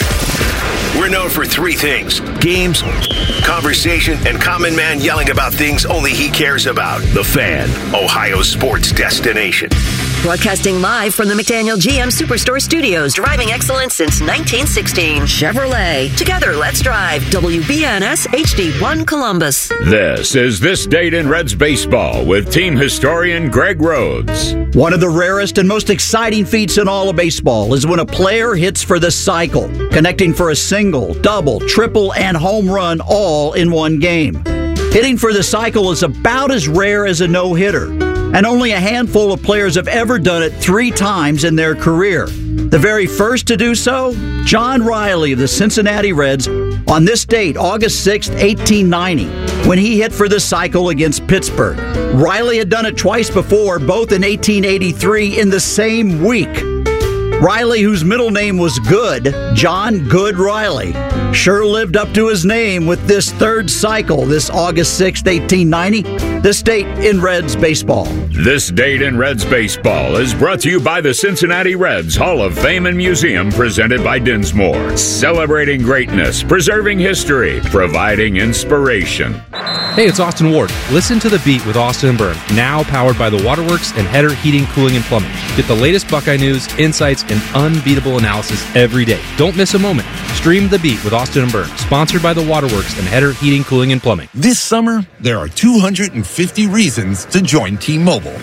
We're known for three things: games, conversation, and Common Man yelling about things only he cares about. The Fan, Ohio's sports destination. Broadcasting live from the McDaniel G M Superstore Studios, driving excellence since nineteen sixteen. Chevrolet. Together, let's drive. W B N S H D one Columbus. This is This Date in Reds Baseball with team historian Greg Rhodes. One of the rarest and most exciting feats in all of baseball is when a player hits for the cycle, connecting for a single, double, triple, and home run all in one game. Hitting for the cycle is about as rare as a no-hitter, and only a handful of players have ever done it three times in their career. The very first to do so, John Riley of the Cincinnati Reds, on this date, August sixth, eighteen ninety, when he hit for the cycle against Pittsburgh. Riley had done it twice before, both in eighteen eighty-three in the same week. Riley, whose middle name was Good, John Good Riley, sure lived up to his name with this third cycle this August sixth, eighteen ninety, this date in Reds baseball. This Date in Reds Baseball is brought to you by the Cincinnati Reds Hall of Fame and Museum, presented by Dinsmore. Celebrating greatness, preserving history, providing inspiration. Hey, it's Austin Ward. Listen to The Beat with Austin and Byrne, now powered by the Waterworks and Header Heating, Cooling, and Plumbing. Get the latest Buckeye news, insights, and unbeatable analysis every day. Don't miss a moment. Stream The Beat with Austin and Byrne, sponsored by the Waterworks and Header Heating, Cooling, and Plumbing. This summer, there are two hundred fifty reasons to join T-Mobile.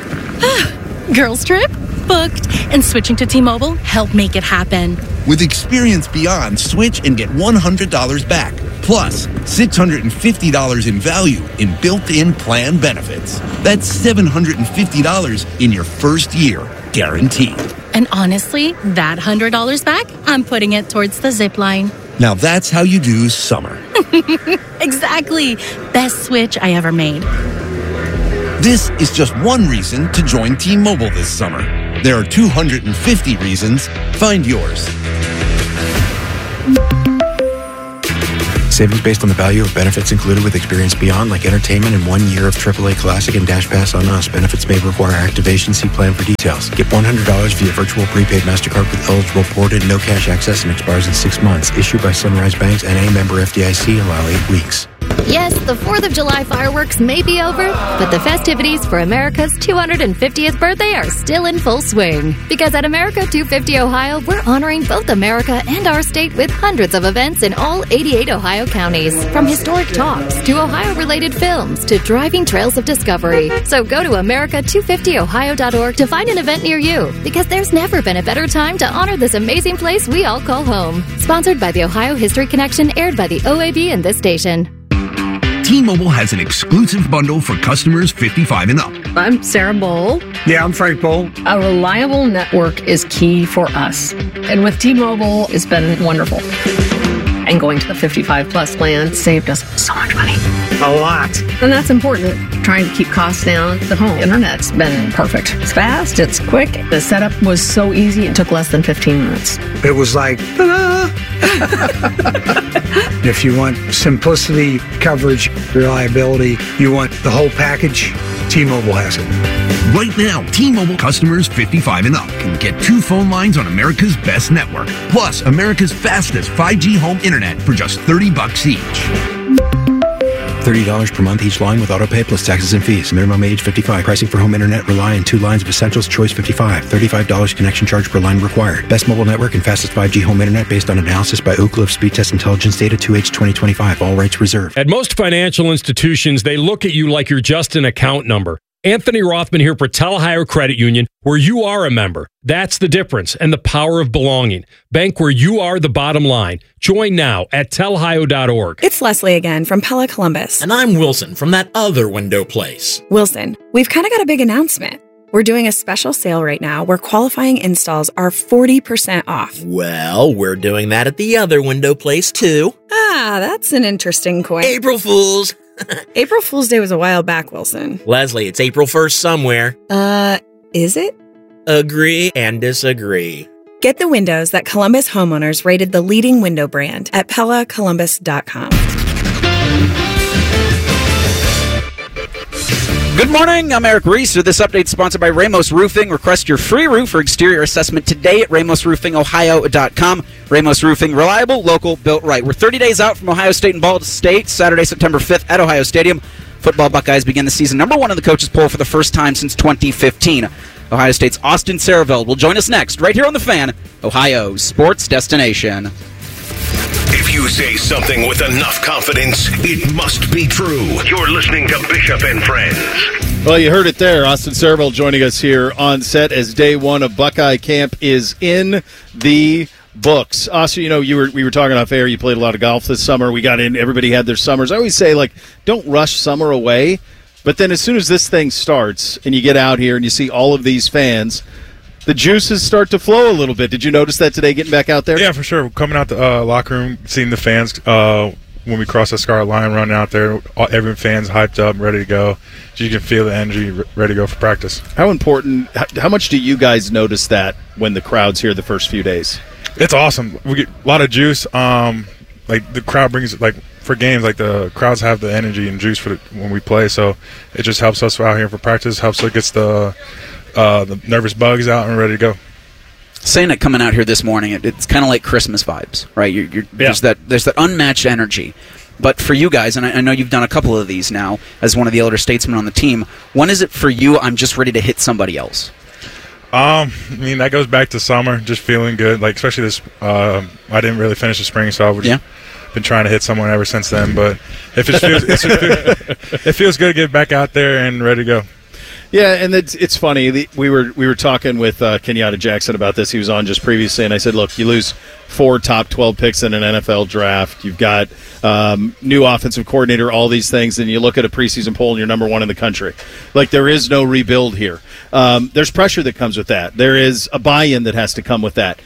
Girls trip? Booked. And switching to T-Mobile helped make it happen. With Experience Beyond, switch and get one hundred dollars back. Plus, six hundred fifty dollars in value in built-in plan benefits. That's seven hundred fifty dollars in your first year, guaranteed. And honestly, that one hundred dollars back, I'm putting it towards the zip line. Now that's how you do summer. Exactly. Best switch I ever made. This is just one reason to join T-Mobile this summer. There are two hundred fifty reasons. Find yours. Savings based on the value of benefits included with Experience Beyond, like entertainment and one year of triple A Classic and Dash Pass on us. Benefits may require activation. See plan for details. Get one hundred dollars via virtual prepaid MasterCard with eligible ported, no cash access, and expires in six months. Issued by Sunrise Banks, N A member F D I C. Allow eight weeks. Yes, the fourth of July fireworks may be over, but the festivities for America's two hundred fiftieth birthday are still in full swing. Because at America two fifty Ohio, we're honoring both America and our state with hundreds of events in all eighty-eight Ohio counties. From historic talks to Ohio-related films to driving trails of discovery. So go to America two fifty Ohio dot org to find an event near you. Because there's never been a better time to honor this amazing place we all call home. Sponsored by the Ohio History Connection, aired by the O A B and this station. T-Mobile has an exclusive bundle for customers fifty-five and up. I'm Sarah Bowl. Yeah, I'm Frank Bowl. A reliable network is key for us. And with T-Mobile, it's been wonderful. And going to the fifty-five plus plan saved us so much money. A lot. And that's important. Trying to keep costs down. The home internet's been perfect. It's fast, it's quick. The setup was so easy, it took less than fifteen minutes. It was like, ta-da! If you want simplicity, coverage, reliability, you want the whole package, T-Mobile has it. Right now, T-Mobile customers fifty-five and up can get two phone lines on America's best network, plus America's fastest five G home internet for just thirty bucks each. thirty dollars per month each line with autopay plus taxes and fees. Minimum age fifty-five. Pricing for home internet rely on two lines of Essentials Choice fifty-five. thirty-five dollars connection charge per line required. Best mobile network and fastest five G home internet based on analysis by Oak Cliff Speed Test Intelligence Data two H twenty twenty-five. All rights reserved. At most financial institutions, they look at you like you're just an account number. Anthony Rothman here for Ohio Credit Union, where you are a member. That's the difference and the power of belonging. Bank where you are the bottom line. Join now at tel ohio dot org. It's Leslie again from Pella Columbus. And I'm Wilson from that other window place. Wilson, we've kind of got a big announcement. We're doing a special sale right now where qualifying installs are forty percent off. Well, we're doing that at the other window place too. Ah, that's an interesting coin. April Fools. April Fool's Day was a while back, Wilson. Leslie, it's April first somewhere. Uh, is it? Agree and disagree. Get the windows that Columbus homeowners rated the leading window brand at pella columbus dot com. Good morning, I'm Eric Reese. This update is sponsored by Ramos Roofing. Request your free roof or exterior assessment today at ramos roofing ohio dot com. Ramos Roofing, reliable, local, built right. We're thirty days out from Ohio State and Ball State, Saturday, September fifth at Ohio Stadium. Football Buckeyes begin the season number one in the coaches poll for the first time since twenty fifteen. Ohio State's Austin Sareveld will join us next, right here on The Fan, Ohio's sports destination. If you say something with enough confidence, it must be true. You're listening to Bishop and Friends. Well, you heard it there. Austin Sareveld joining us here on set as day one of Buckeye Camp is in the books. Austin, you know, you were we were talking off air. You played a lot of golf this summer. We got in. Everybody had their summers. I always say, like, don't rush summer away. But then as soon as this thing starts and you get out here and you see all of these fans, the juices start to flow a little bit. Did you notice that today getting back out there? Yeah, for sure. Coming out the uh, locker room, seeing the fans uh, when we cross the scarlet line, running out there, all, every fan's hyped up, ready to go. You can feel the energy, ready to go for practice. How important, how, how much do you guys notice that when the crowd's here the first few days? It's awesome. We get a lot of juice. Um, like the crowd brings, like for games, like the crowds have the energy and juice for the, when we play. So it just helps us out here for practice. Helps us gets the uh, the nervous bugs out and ready to go. Saying it coming out here this morning, it, it's kind of like Christmas vibes, right? You're, you're, yeah. There's that there's that unmatched energy. But for you guys, and I, I know you've done a couple of these now as one of the elder statesmen on the team, when is it for you, I'm just ready to hit somebody else? Um, I mean, that goes back to summer, just feeling good. Like, especially this, uh, I didn't really finish the spring, so I've just yeah. been trying to hit someone ever since then. But if it feels, it's, it feels good to get back out there and ready to go. Yeah, and it's it's funny. The, we were we were talking with uh, Kenyatta Jackson about this. He was on just previously, and I said, look, you lose four top twelve picks in an N F L draft. You've got um, new offensive coordinator, all these things, and you look at a preseason poll and you're number one in the country. Like, there is no rebuild here. Um, there's pressure that comes with that. There is a buy-in that has to come with that.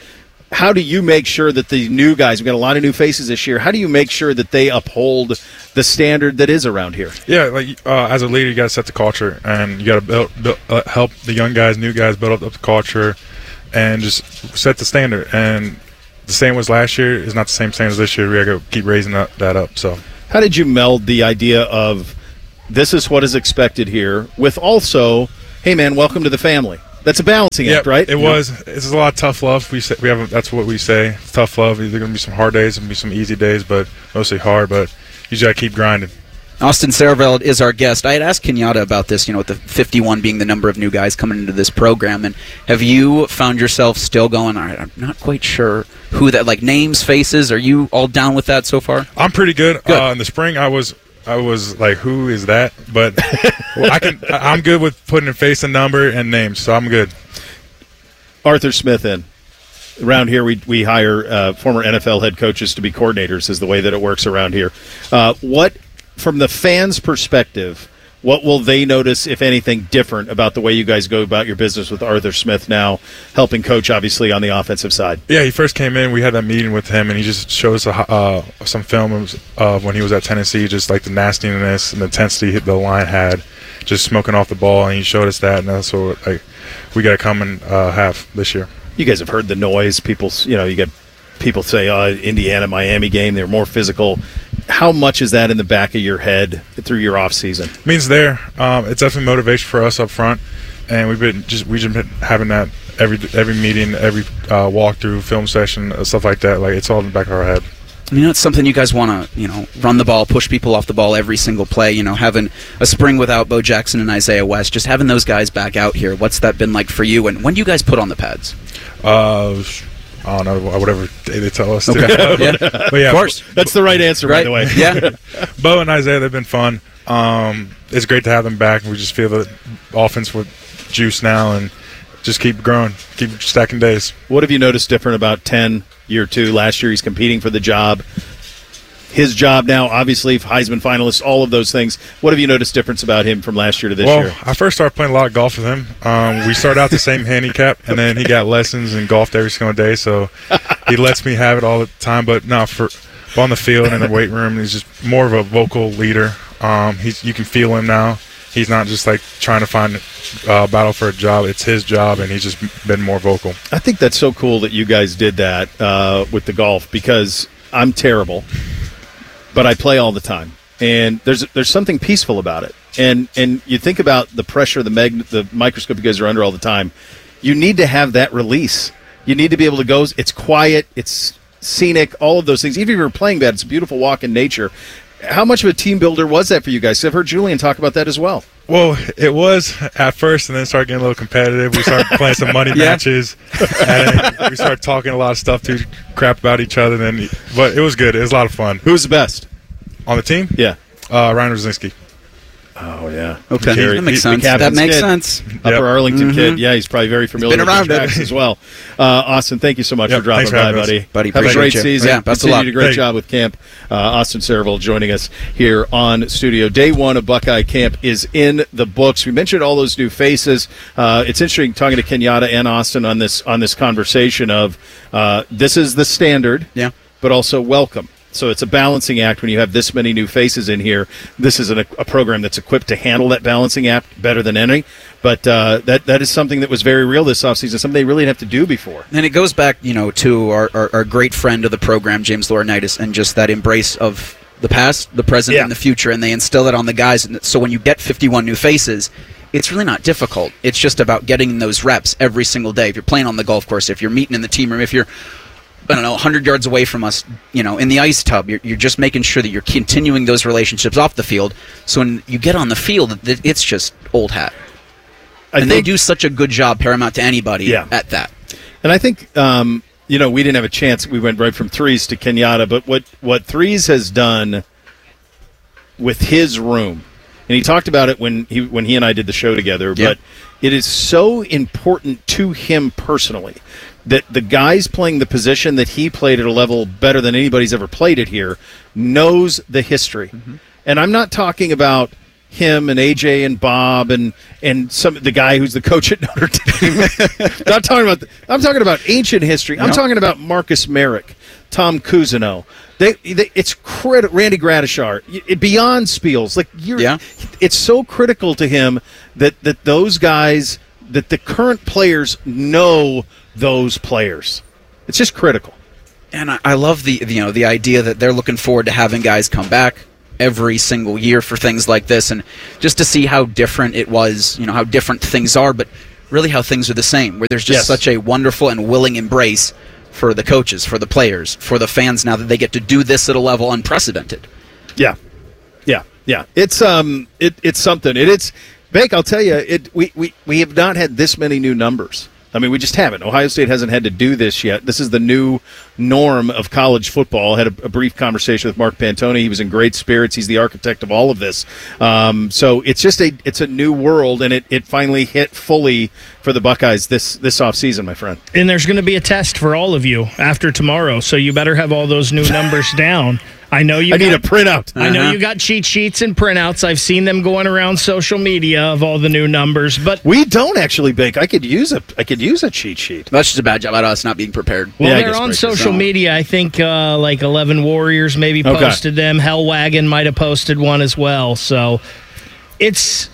how do you make sure that the new guys, we've got a lot of new faces this year, how do you make sure that they uphold the standard that is around here? Yeah, like uh, as a leader, you got to set the culture, and you got to build, build, uh, help the young guys, new guys build up, up the culture, and just set the standard. And the same was last year is not the same standard as this year. We got to keep raising that, that up. So, how did you meld the idea of this is what is expected here with also, hey man, welcome to the family? That's a balancing yep, act, right? It yeah. was. It's a lot of tough love. We say, we have. That's what we say. It's tough love. There's going to be some hard days and be some easy days, but mostly hard. But you just got to keep grinding. Austin Saraveld is our guest. I had asked Kenyatta about this, you know, with the fifty-one being the number of new guys coming into this program. And have you found yourself still going, all right, I'm not quite sure who that, like names, faces, are you all down with that so far? I'm pretty good. good. Uh, in the spring, I was I was like, who is that? But well, I can, I'm good with putting a face and number and names, so I'm good. Arthur Smith in. Around here, we we hire uh, former N F L head coaches to be coordinators is the way that it works around here. Uh, what, from the fans' perspective, what will they notice, if anything, different about the way you guys go about your business with Arthur Smith now helping coach, obviously, on the offensive side? Yeah, he first came in. We had that meeting with him, and he just showed us a, uh, some film of when he was at Tennessee, just like the nastiness and the intensity the line had, just smoking off the ball, and he showed us that, and that's what like, we got to come and uh, have this year. You guys have heard the noise. People, you know, you get people say, oh, Indiana, Miami game, they're more physical. How much is that in the back of your head through your off season? It means there. Um, it's definitely motivation for us up front, and we've been just we've been having that every every meeting, every uh, walkthrough, film session, uh, stuff like that. Like it's all in the back of our head. I mean, it's something you guys want to, you know, run the ball, push people off the ball every single play. You know, having a spring without Bo Jackson and Isaiah West, just having those guys back out here. What's that been like for you? And when do you guys put on the pads? Uh, I don't know, whatever day they tell us to. Okay. yeah. But yeah, of course. That's the right answer, right? by the way. Yeah. Bo and Isaiah, they've been fun. Um, it's great to have them back. We just feel the offense with juice now and just keep growing, keep stacking days. What have you noticed different about ten, year two? Last year he's competing for the job. His job now, obviously, Heisman finalist, all of those things. What have you noticed difference about him from last year to this well, year? I first started playing a lot of golf with him. Um, we started out the same handicap, and then he got lessons and golfed every single day, so he lets me have it all the time. But no, for on the field and in the weight room, he's just more of a vocal leader. Um, he's you can feel him now. He's not just like trying to find a uh, battle for a job. It's his job, and he's just been more vocal. I think that's so cool that you guys did that uh, with the golf, because I'm terrible. But I play all the time, and there's there's something peaceful about it. And and you think about the pressure, the mag, the microscope you guys are under all the time. You need to have that release. You need to be able to go. It's quiet. It's scenic. All of those things. Even if you're playing bad, it's a beautiful walk in nature. How much of a team builder was that for you guys? I've heard Julian talk about that as well. Well, it was at first, and then it started getting a little competitive. We started playing some money yeah. matches, and we started talking a lot of stuff to crap about each other. And then, but it was good. It was a lot of fun. Who was the best on the team? Yeah, uh, Ryan Rosinski. Oh yeah, okay, Jerry, that makes he, sense. That makes kid, sense. Upper yep. Arlington mm-hmm. kid. Yeah, he's probably very familiar been with around the tracks as well. Uh, Austin, thank you so much yep, for dropping for by, buddy. Buddy, have a great you. season. Yeah, best Continue of luck. to do a great Thank job with camp. Uh, Austin Saraveld joining us here on studio. Day one of Buckeye Camp is in the books. We mentioned all those new faces. Uh, it's interesting talking to Kenyatta and Austin on this on this conversation of uh, this is the standard, yeah, but also welcome. So it's a balancing act when you have this many new faces in here. This is an, a program that's equipped to handle that balancing act better than any. But uh, that that is something that was very real this offseason, something they really didn't have to do before. And it goes back, you know, to our, our, our great friend of the program, James Laurinaitis, and just that embrace of the past, the present, yeah. and the future. And they instill it on the guys. And so when you get fifty-one new faces, it's really not difficult. It's just about getting those reps every single day. If you're playing on the golf course, if you're meeting in the team room, if you're I don't know, one hundred yards away from us, you know, in the ice tub. You're, you're just making sure that you're continuing those relationships off the field. So when you get on the field, it's just old hat. I and think, they do such a good job, paramount to anybody, yeah. at that. And I think, um, you know, we didn't have a chance. We went right from Threes to Kenyatta. But what, what Threes has done with his room, and he talked about it when he when he and I did the show together, yeah. but it is so important to him personally that the guys playing the position that he played at a level better than anybody's ever played it here knows the history. Mm-hmm. And I'm not talking about him and A J and Bob and and some the guy who's the coach at Notre Dame. Not talking about. The, I'm talking about ancient history. I'm Yep. talking about Marcus Merrick, Tom Cousineau. They, they it's crit- Randy Gradishar, it, beyond Spiels. Like you're, Yeah. it's so critical to him that that those guys, that the current players know those players. It's just critical. And I, I love the you know the idea that they're looking forward to having guys come back every single year for things like this, and just to see how different it was, you know, how different things are, but really how things are the same, where there's just Yes. such a wonderful and willing embrace for the coaches, for the players, for the fans now that they get to do this at a level unprecedented. Yeah, yeah, yeah. It's um, it it's something. It, it's Bake. I'll tell you, it we, we we have not had this many new numbers. I mean, we just haven't. Ohio State hasn't had to do this yet. This is the new norm of college football. I had a, a brief conversation with Mark Pantoni. He was in great spirits. He's the architect of all of this. Um, so it's just a it's a new world, and it, it finally hit fully for the Buckeyes this this offseason, my friend. And there's going to be a test for all of you after tomorrow, so you better have all those new numbers down. I know you. I got, need a printout. I know Uh-huh. you got cheat sheets and printouts. I've seen them going around social media of all the new numbers, but we don't actually, Bake. I could use a I could use a cheat sheet. That's just a bad job out of us not being prepared. Well, Yeah, I they're guess on break social this. media. I think uh, like eleven Warriors maybe Okay. posted them. Hellwagon might have posted one as well. So it's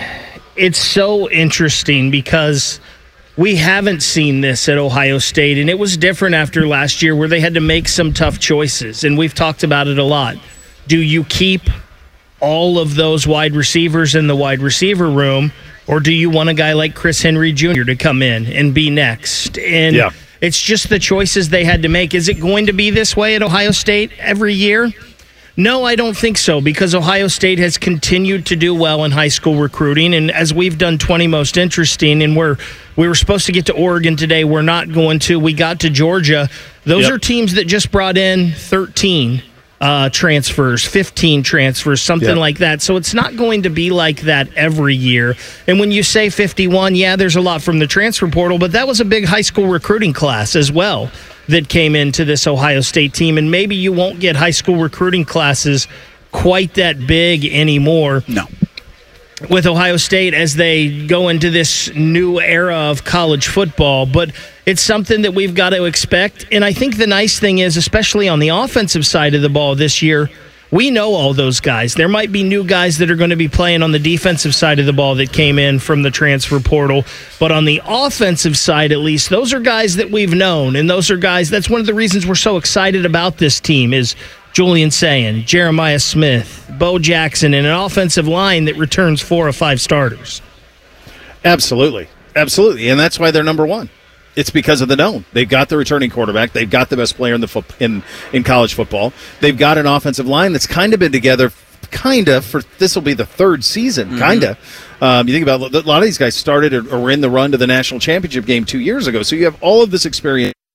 it's so interesting because we haven't seen this at Ohio State, and it was different after last year where they had to make some tough choices, and we've talked about it a lot. Do you keep all of those wide receivers in the wide receiver room, or do you want a guy like Chris Henry Junior to come in and be next? And Yeah. it's just the choices they had to make. Is it going to be this way at Ohio State every year? No, I don't think so, because Ohio State has continued to do well in high school recruiting, and as we've done twenty Most Interesting, and we're we were supposed to get to Oregon today, we're not going to. We got to Georgia. Those Yep. are teams that just brought in thirteen uh, transfers, fifteen transfers, something Yep. like that. So it's not going to be like that every year. And when you say fifty-one, yeah, there's a lot from the transfer portal, but that was a big high school recruiting class as well that came into this Ohio State team, and maybe you won't get high school recruiting classes quite that big anymore. No. With Ohio State as they go into this new era of college football, but it's something that we've got to expect. And I think the nice thing is, especially on the offensive side of the ball this year, we know all those guys. There might be new guys that are going to be playing on the defensive side of the ball that came in from the transfer portal. But on the offensive side, at least, those are guys that we've known. And those are guys, that's one of the reasons we're so excited about this team is Julian Sayin, Jeremiah Smith, Bo Jackson, and an offensive line that returns four or five starters. Absolutely. Absolutely. And that's why they're number one. It's because of the known. They've got the returning quarterback. They've got the best player in the fo- in in college football. They've got an offensive line that's kind of been together, kind of for this will be the third season, Mm-hmm. kind of. Um, you think about it, a lot of these guys started or, or were in the run to the national championship game two years ago. So you have all of this experience